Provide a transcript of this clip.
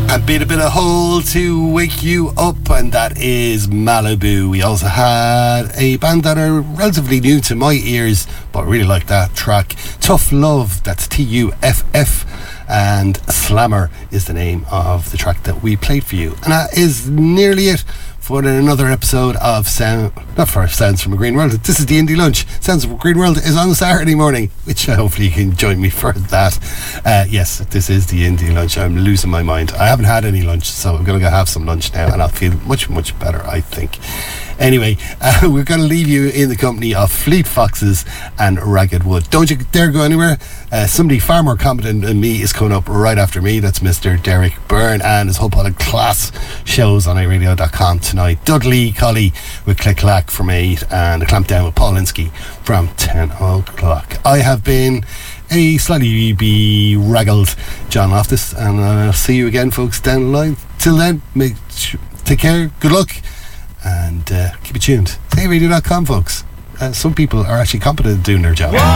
A bit of hole to wake you up, and that is Malibu. We also had a band that are relatively new to my ears, but really like that track. Tough Love, that's Tuff, and Slammer is the name of the track that we played for you. And that is nearly it for another episode of Sounds from a Green World. This is the Indie Lunch. Sounds from a Green World is on Saturday morning, which hopefully you can join me for that. Yes, this is the Indie Lunch. I'm losing my mind. I haven't had any lunch, so I'm going to go have some lunch now, and I'll feel much, much better, I think. Anyway, we're going to leave you in the company of Fleet Foxes and Ragged Wood. Don't you dare go anywhere. Somebody far more competent than me is coming up right after me. That's Mr. Derek Byrne and his whole pot of class shows on iRadio.com tonight. Dudley Colley with Click Clack from 8 and a Clampdown with Paul Linsky from 10 o'clock. I have been a slightly beraggled John Loftus, and I'll see you again, folks, down the line. Till then, take care, good luck, and keep it tuned. iRadio.com, folks. Some people are actually competent at doing their job.